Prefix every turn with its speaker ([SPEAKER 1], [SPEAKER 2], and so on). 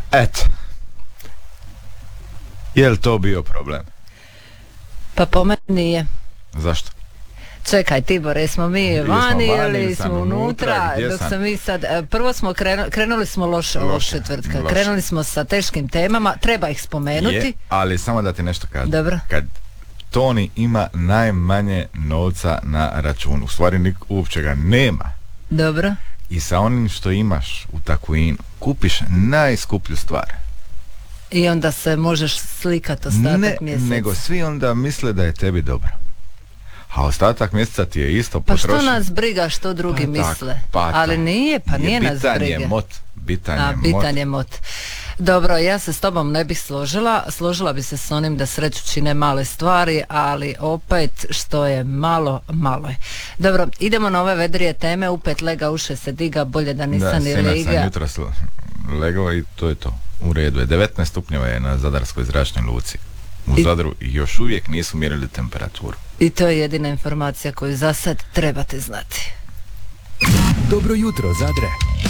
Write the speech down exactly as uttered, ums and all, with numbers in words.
[SPEAKER 1] Eto. Je li to bio problem?
[SPEAKER 2] Pa po meni nije.
[SPEAKER 1] Zašto?
[SPEAKER 2] Čekaj, Tibore, smo mi
[SPEAKER 1] Ili smo
[SPEAKER 2] vani
[SPEAKER 1] vani,
[SPEAKER 2] ili
[SPEAKER 1] ili
[SPEAKER 2] smo
[SPEAKER 1] sam
[SPEAKER 2] unutra,
[SPEAKER 1] unutra, gdje
[SPEAKER 2] dok
[SPEAKER 1] sam?
[SPEAKER 2] sam mi sad, e, prvo smo krenuli, krenuli smo loše ovog
[SPEAKER 1] Loše,
[SPEAKER 2] četvrtka,
[SPEAKER 1] loše.
[SPEAKER 2] krenuli smo sa teškim temama, treba ih spomenuti.
[SPEAKER 1] Je, ali samo da ti nešto kažem.
[SPEAKER 2] Dobro.
[SPEAKER 1] Kad Toni ima najmanje novca na računu, u stvari nik, uopće ga nema,
[SPEAKER 2] Dobro.
[SPEAKER 1] i sa onim što imaš u Takuinu kupiš najskuplju stvar.
[SPEAKER 2] I onda se možeš slikati ostatak
[SPEAKER 1] Ne,
[SPEAKER 2] mjeseca.
[SPEAKER 1] nego svi onda misle da je tebi dobro. A ostatak mjeseca ti je isto
[SPEAKER 2] Pa
[SPEAKER 1] potrošen.
[SPEAKER 2] što nas briga što drugi
[SPEAKER 1] Pa tako,
[SPEAKER 2] misle?
[SPEAKER 1] pa
[SPEAKER 2] Ali
[SPEAKER 1] tako.
[SPEAKER 2] nije, pa nije nas
[SPEAKER 1] bitan
[SPEAKER 2] briga.
[SPEAKER 1] je mot, bitan
[SPEAKER 2] A,
[SPEAKER 1] je mot.
[SPEAKER 2] bitan je mot. Dobro, ja se s tobom ne bih složila, složila bi se s onim da sreću čine male stvari, ali opet što je malo, malo je. Dobro, idemo na ove vedrije teme, upet lega uše se diga, bolje da nisam
[SPEAKER 1] Da,
[SPEAKER 2] ni
[SPEAKER 1] sinoć
[SPEAKER 2] liga.
[SPEAKER 1] sam jutros legao i to je to. U redu je. devetnaest stupnjeva je na Zadarskoj zračnoj luci. U
[SPEAKER 2] I-
[SPEAKER 1] Zadru još uvijek nisu mjerili temperaturu.
[SPEAKER 2] I to je jedina informacija koju za sad trebate znati.
[SPEAKER 3] Dobro jutro, Zadre.